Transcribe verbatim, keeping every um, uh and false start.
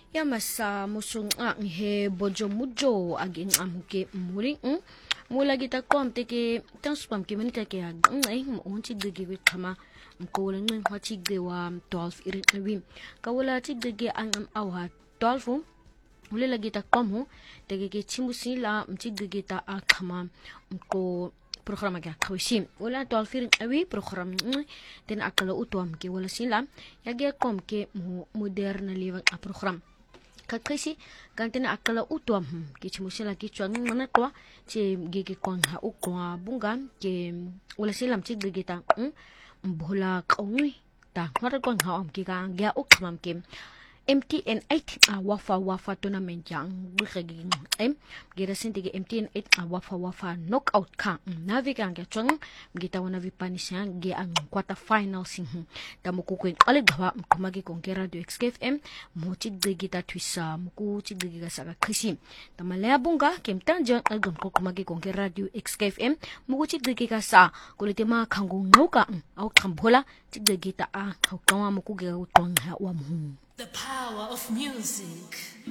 Yamasa musung ang he bojo mujo agin amuke muri um mula kita kom teke transpam ke menita ke ag ai mo onti dege we kama ko wala ngin hati de wa twelve iri wi kawala ti dege ang am awa twelve wala lagi ta kom ho tege ke chimusi la mti dege ta akama ko programa ka kawisi wala twelve iri wi program ten akala utwam ke wala sila yage kom ke moderna liva a program kakasi kantina akala utwam ke chimusila ke chwan mana kwa che gege kon ha ukwa bunga ke wala silam che gege ta mbola kawi ta ngara kon ha am ke ka ga ukmam ke M T N eight a wafa wafa tournament yang bugege em gira sintige M T N eight a wafa wafa knockout ka naviga nga chong gita wana vipanisha ge ang quarter final sing tamuko ko ale gawa kumagi kong radio X K F M mo chi gita twisa muku chi giga sa kasi tamala bunga kem tanja algon ko kumagi kong radio X K F M muku chi giga sa kulite ma khangong noka au kambola chi gita a kawa muku ge utong ha wa mu. The power of music.